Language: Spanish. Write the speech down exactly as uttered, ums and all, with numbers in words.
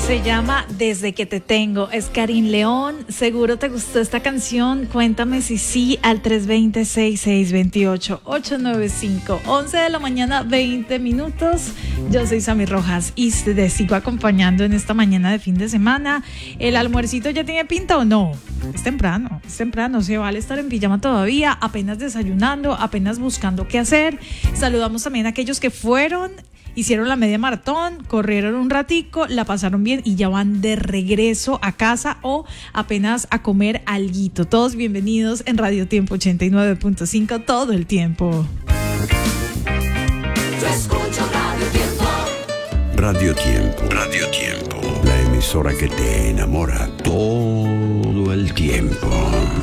Se llama Desde que te tengo, es Karin León. Seguro te gustó esta canción. Cuéntame si sí al tres dos cero, seis seis dos ocho, ocho nueve cinco. once de la mañana, veinte minutos. Yo soy Sammy Rojas y te sigo acompañando en esta mañana de fin de semana. ¿El almuercito ya tiene pinta o no? Es temprano, es temprano, se vale estar en pijama todavía, apenas desayunando, apenas buscando qué hacer. Saludamos también a aquellos que fueron, hicieron la media maratón, corrieron un ratico, la pasaron bien y ya van de regreso a casa o apenas a comer alguito. Todos bienvenidos en Radio Tiempo ochenta y nueve punto cinco todo el tiempo. Yo escucho Radio Tiempo. Radio Tiempo. Radio Tiempo. La emisora que te enamora todo el tiempo.